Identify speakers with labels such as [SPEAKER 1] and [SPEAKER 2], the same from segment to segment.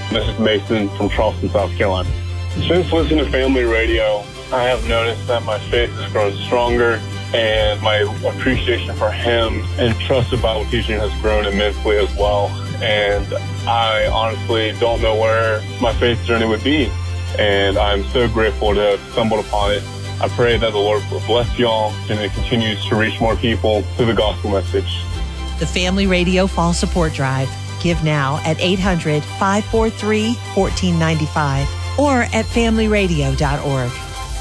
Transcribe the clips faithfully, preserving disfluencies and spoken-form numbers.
[SPEAKER 1] This is Mason from Charleston, South Carolina. Since listening to Family Radio, I have noticed that my faith has grown stronger and my appreciation for him and trust in Bible teaching has grown immensely as well. And I honestly don't know where my faith journey would be. And I'm so grateful to have stumbled upon it. I pray that the Lord will bless y'all and it continues to reach more people through the gospel message.
[SPEAKER 2] The Family Radio Fall Support Drive. Give now at eight hundred, five four three, one four nine five or at family radio dot org.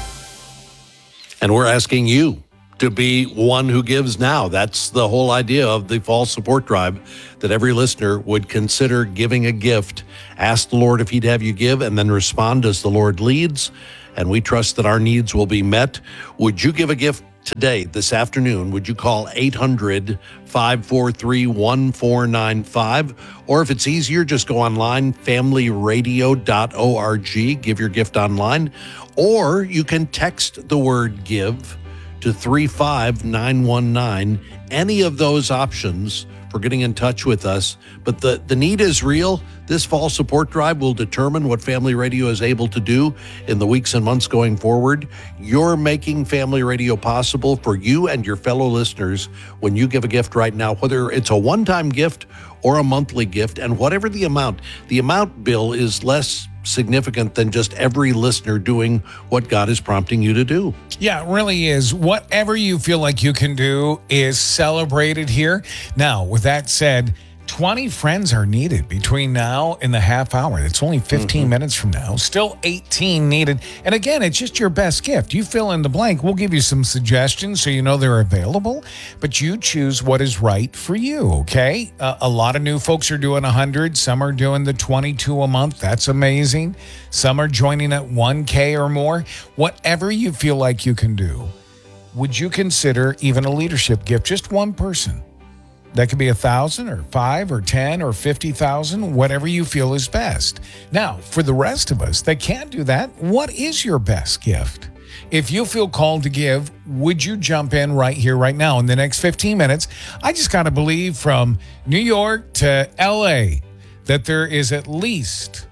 [SPEAKER 3] And we're asking you to be one who gives now. That's the whole idea of the Fall Support Drive, that every listener would consider giving a gift. Ask the Lord if he'd have you give and then respond as the Lord leads. And we trust that our needs will be met. Would you give a gift today, this afternoon? Would you call eight hundred, five four three, one four nine five? Or if it's easier, just go online, family radio dot org. Give your gift online. Or you can text the word give to three five nine one nine. Any of those options for getting in touch with us. But the, the need is real. This Fall Support Drive will determine what Family Radio is able to do in the weeks and months going forward. You're making Family Radio possible for you and your fellow listeners when you give a gift right now, whether it's a one-time gift or a monthly gift, and whatever the amount. The amount, Bill, is less significant than just every listener doing what God is prompting you to do.
[SPEAKER 4] Yeah, it really is. Whatever you feel like you can do is celebrated here. Now, with that said, twenty friends are needed between now and the half hour. It's only fifteen mm-hmm. minutes from now. Still eighteen needed. And again, it's just your best gift. You fill in the blank. We'll give you some suggestions so you know they're available, but you choose what is right for you, okay? Uh, a lot of new folks are doing one hundred. Some are doing the twenty-two a month. That's amazing. Some are joining at one K or more. Whatever you feel like you can do, would you consider even a leadership gift? Just one person. That could be a thousand or five or ten or fifty thousand, whatever you feel is best. Now, for the rest of us that can't do that, what is your best gift? If you feel called to give, would you jump in right here, right now in the next fifteen minutes? I just got to believe from New York to L A that there is at least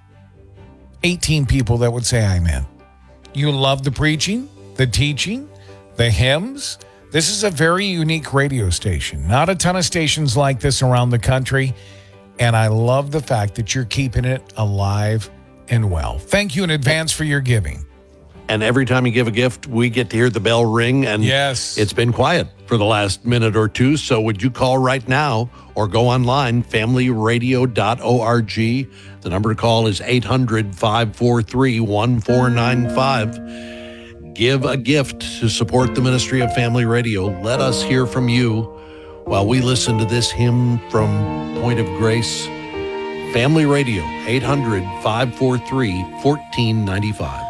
[SPEAKER 4] eighteen people that would say amen. You love the preaching, the teaching, the hymns. This is a very unique radio station. Not a ton of stations like this around the country. And I love the fact that you're keeping it alive and well. Thank you in advance for your giving.
[SPEAKER 3] And every time you give a gift, we get to hear the bell ring. And
[SPEAKER 4] yes,
[SPEAKER 3] it's been quiet for the last minute or two. So would you call right now or go online, family radio dot org. The number to call is eight hundred, five four three, one four nine five. Give a gift to support the ministry of Family Radio. Let us hear from you while we listen to this hymn from Point of Grace. Family Radio, eight hundred, five four three, one four nine five.